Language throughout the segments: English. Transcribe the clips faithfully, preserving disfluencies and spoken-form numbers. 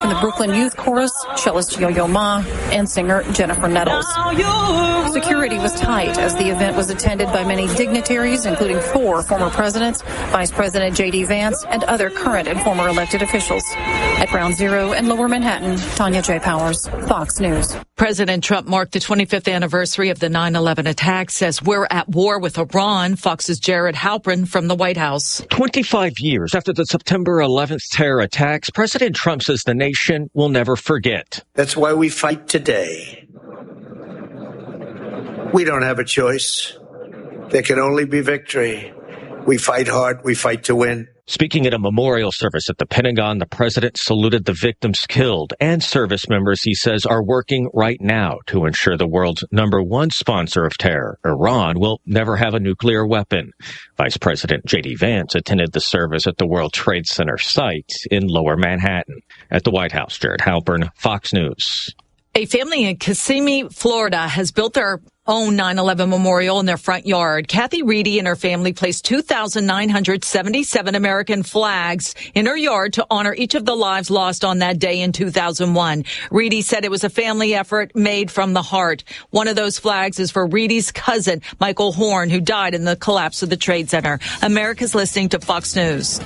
the Brooklyn Youth Chorus, cellist Yo-Yo Ma, and singer Jennifer Nettles. Security was tight as the event was attended by many dignitaries, including four former presidents, Vice President J D Vance, and other current and former elected officials. At Ground Zero in Lower Manhattan, Tanya J. Powers, Fox News. President Trump marked the twenty-fifth anniversary of the nine eleven attack, says we're at war with Iran. Fox's Jared Halpern from the White House. twenty-five years after the September eleventh terror attacks, President Trump says the nation will never forget. That's why we fight today. We don't have a choice. There can only be victory. We fight hard. We fight to win. Speaking at a memorial service at the Pentagon, the president saluted the victims killed and service members he says are working right now to ensure the world's number one sponsor of terror, Iran, will never have a nuclear weapon. Vice President J D Vance attended the service at the World Trade Center site in Lower Manhattan. At the White House, Jared Halpern, Fox News. A family in Kissimmee, Florida, has built their own nine eleven memorial in their front yard. Kathy Reedy and her family placed two thousand nine hundred seventy-seven American flags in her yard to honor each of the lives lost on that day in two thousand one. Reedy said it was a family effort made from the heart. One of those flags is for Reedy's cousin, Michael Horn, who died in the collapse of the Trade Center. America's listening to Fox News.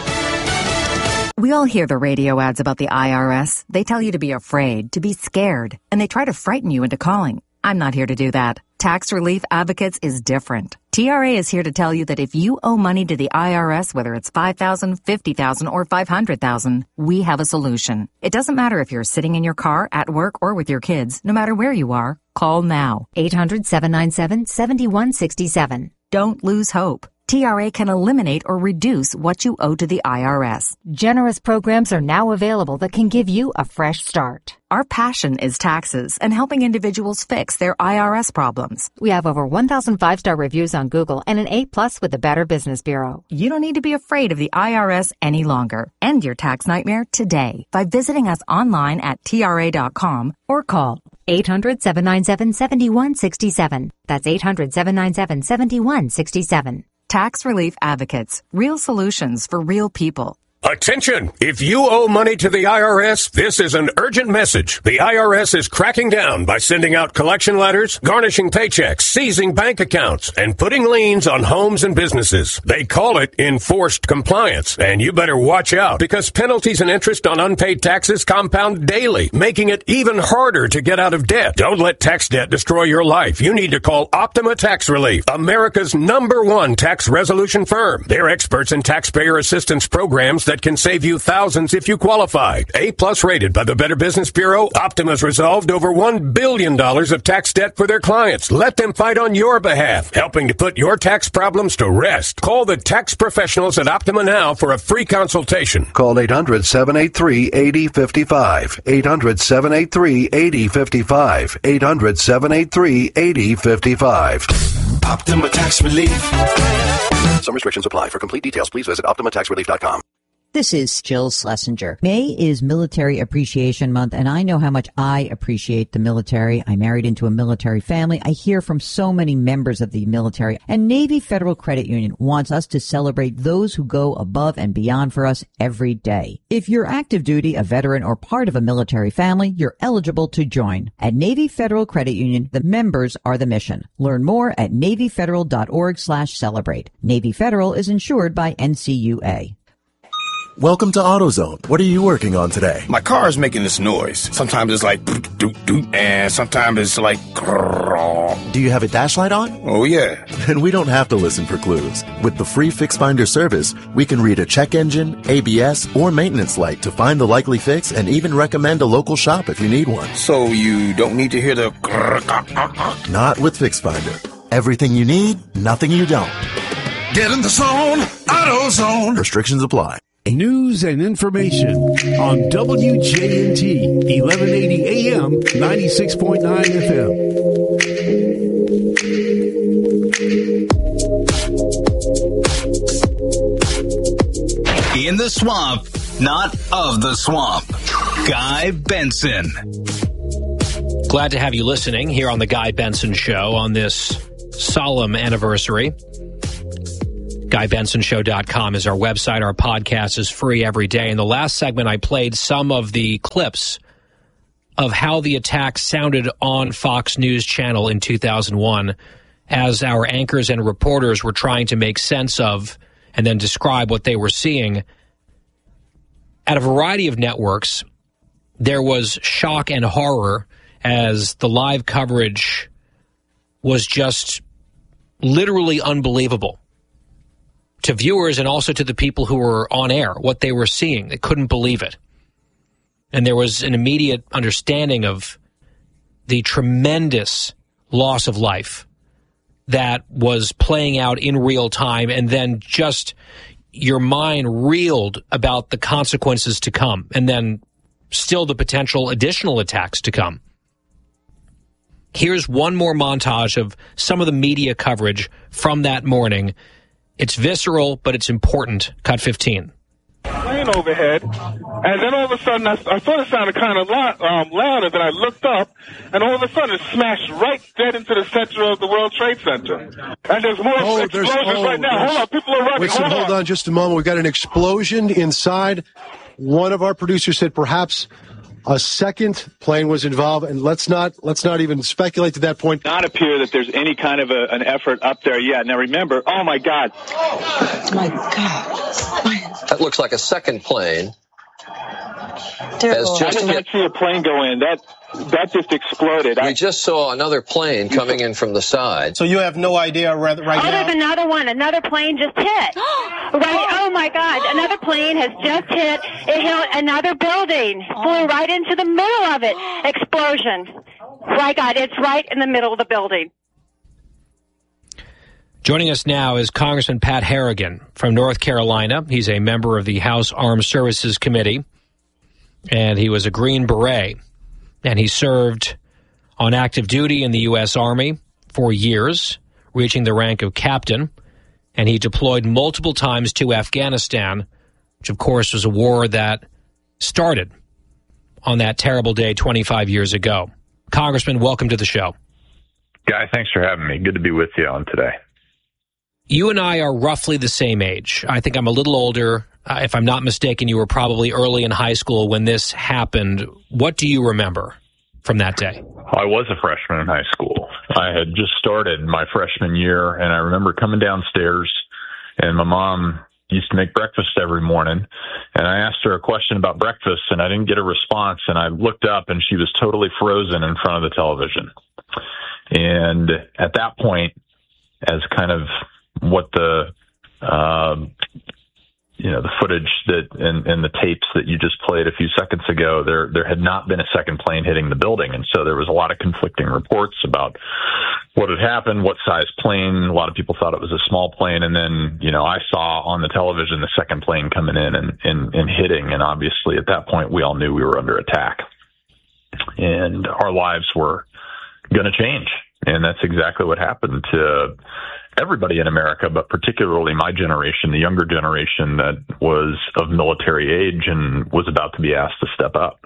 We all hear the radio ads about the I R S. They tell you to be afraid, to be scared, and they try to frighten you into calling. I'm not here to do that. Tax Relief Advocates is different. T R A is here to tell you that if you owe money to the I R S, whether it's five thousand dollars, fifty thousand dollars, or five hundred thousand dollars, we have a solution. It doesn't matter if you're sitting in your car, at work, or with your kids. No matter where you are, call now. eight hundred, seven nine seven, seven one six seven. Don't lose hope. T R A can eliminate or reduce what you owe to the I R S. Generous programs are now available that can give you a fresh start. Our passion is taxes and helping individuals fix their I R S problems. We have over one thousand five-star reviews on Google and an A plus with the Better Business Bureau. You don't need to be afraid of the I R S any longer. End your tax nightmare today by visiting us online at T R A dot com or call eight hundred, seven nine seven, seven one six seven. That's eight hundred, seven nine seven, seven one six seven. Tax Relief Advocates. Real solutions for real people. Attention! If you owe money to the I R S, this is an urgent message. The I R S is cracking down by sending out collection letters, garnishing paychecks, seizing bank accounts, and putting liens on homes and businesses. They call it enforced compliance, and you better watch out because penalties and interest on unpaid taxes compound daily, making it even harder to get out of debt. Don't let tax debt destroy your life. You need to call Optima Tax Relief, America's number one tax resolution firm. They're experts in taxpayer assistance programs that can save you thousands if you qualify. A plus rated by the Better Business Bureau, Optima's resolved over one billion dollars of tax debt for their clients. Let them fight on your behalf, helping to put your tax problems to rest. Call the tax professionals at Optima now for a free consultation. Call eight hundred, seven eight three, eight zero five five. eight hundred, seven eight three, eight zero five five. eight hundred, seven eight three, eight zero five five. Optima Tax Relief. Some restrictions apply. For complete details, please visit optima tax relief dot com. This is Jill Schlesinger. May is Military Appreciation Month, and I know how much I appreciate the military. I married into a military family. I hear from so many members of the military, and Navy Federal Credit Union wants us to celebrate those who go above and beyond for us every day. If you're active duty, a veteran, or part of a military family, you're eligible to join. At Navy Federal Credit Union, the members are the mission. Learn more at navy federal dot org slash celebrate. Navy Federal is insured by N C U A. Welcome to AutoZone. What are you working on today? My car is making this noise. Sometimes it's like doot doot, and sometimes it's like. Do you have a dash light on? Oh yeah. Then we don't have to listen for clues. With the free Fix Finder service, we can read a check engine, A B S, or maintenance light to find the likely fix and even recommend a local shop if you need one. So you don't need to hear the. Not with Fix Finder. Everything you need, nothing you don't. Get in the zone, AutoZone. Restrictions apply. News and information on W J N T, eleven eighty A M, ninety-six point nine F M. In the swamp, not of the swamp. Guy Benson. Glad to have you listening here on the Guy Benson Show on this solemn anniversary. guy benson show dot com is our website. Our podcast is free every day. In the last segment, I played some of the clips of how the attack sounded on Fox News Channel in two thousand one as our anchors and reporters were trying to make sense of and then describe what they were seeing. At a variety of networks, there was shock and horror as the live coverage was just literally unbelievable to viewers and also to the people who were on air, what they were seeing. They couldn't believe it. And there was an immediate understanding of the tremendous loss of life that was playing out in real time, and then just your mind reeled about the consequences to come, and then still the potential additional attacks to come. Here's one more montage of some of the media coverage from that morning. It's visceral, but it's important. Cut fifteen. Plane overhead, and then all of a sudden I, I thought it sounded kind of loud, um, louder. Then I looked up, and all of a sudden it smashed right dead into the center of the World Trade Center. And there's more oh, explosions there's, oh, right now. Hold on, people are running. Wait, so hold, hold on. on just a moment. We've got an explosion inside. One of our producers said perhaps a second plane was involved, and let's not let's not even speculate to that point. Not appear that there's any kind of a, an effort up there yet. Now remember, oh my God, oh my God, that looks like a second plane. Has just I did not hit, see a plane go in. That that just exploded. We I, just saw another plane coming in from the side. So you have no idea right, right oh, now? Oh, there's another one. Another plane just hit. right. Oh, my God. Another plane has just hit. It hit another building. Flew right into the middle of it. Explosion. My God, it's right in the middle of the building. Joining us now is Congressman Pat Harrigan from North Carolina. He's a member of the House Armed Services Committee, and he was a Green Beret, and he served on active duty in the U S. Army for years, reaching the rank of captain, and he deployed multiple times to Afghanistan, which, of course, was a war that started on that terrible day twenty-five years ago. Congressman, welcome to the show. Guy, thanks for having me. Good to be with you on today. You and I are roughly the same age. I think I'm a little older. Uh, if I'm not mistaken, you were probably early in high school when this happened. What do you remember from that day? I was a freshman in high school. I had just started my freshman year, and I remember coming downstairs, and my mom used to make breakfast every morning, and I asked her a question about breakfast, and I didn't get a response, and I looked up, and she was totally frozen in front of the television. And at that point, as kind of what the, um, you know, the footage that and, and the tapes that you just played a few seconds ago, there there had not been a second plane hitting the building. And so there was a lot of conflicting reports about what had happened, what size plane. A lot of people thought it was a small plane. And then, you know, I saw on the television the second plane coming in and, and, and hitting. And obviously at that point, we all knew we were under attack. And our lives were going to change. And that's exactly what happened to everybody in America, but particularly my generation, the younger generation that was of military age and was about to be asked to step up.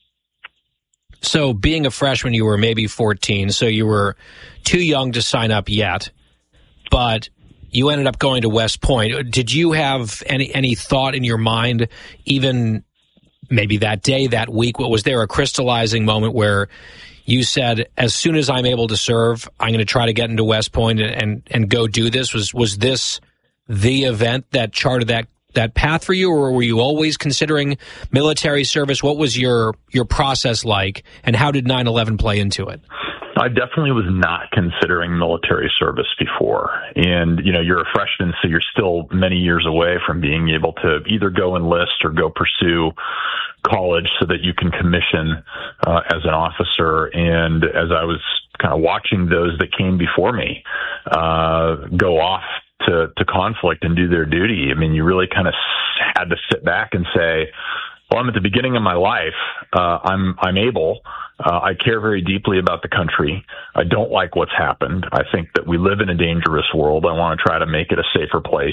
So being a freshman, you were maybe fourteen, so you were too young to sign up yet, but you ended up going to West Point. Did you have any, any thought in your mind, even maybe that day, that week, was there a crystallizing moment where you said, as soon as I'm able to serve, I'm going to try to get into West Point and, and, and go do this? Was was this the event that charted that, that path for you, or were you always considering military service? What was your, your process like, and how did nine eleven play into it? I definitely was not considering military service before. And, you know, you're a freshman, so you're still many years away from being able to either go enlist or go pursue college so that you can commission uh, as an officer. And as I was kind of watching those that came before me uh, go off to, to conflict and do their duty, I mean, you really kind of had to sit back and say, well, I'm at the beginning of my life. Uh, I'm, I'm able. Uh, I care very deeply about the country. I don't like what's happened. I think that we live in a dangerous world. I want to try to make it a safer place.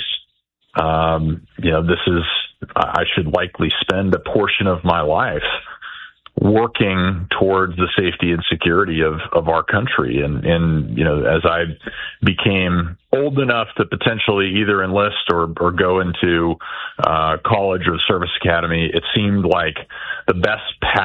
Um, you know, this is, I should likely spend a portion of my life working towards the safety and security of, of our country. And, and, you know, as I became old enough to potentially either enlist or, or go into uh, college or service academy, it seemed like the best path